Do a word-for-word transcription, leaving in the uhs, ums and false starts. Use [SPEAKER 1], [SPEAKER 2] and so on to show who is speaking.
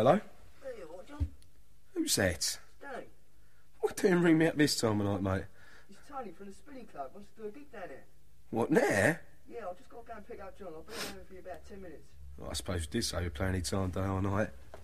[SPEAKER 1] Hello?
[SPEAKER 2] Hey, what, John?
[SPEAKER 1] Who's that?
[SPEAKER 2] Danny.
[SPEAKER 1] What didn't ring me up this time of night, mate?
[SPEAKER 2] It's Tony from the Spinning Club. Wants to do a gig down here.
[SPEAKER 1] What, now?
[SPEAKER 2] Yeah, I've just got to go and pick up John. I'll be over for you about ten minutes.
[SPEAKER 1] Well, I suppose you did say you're playing any time, day or night.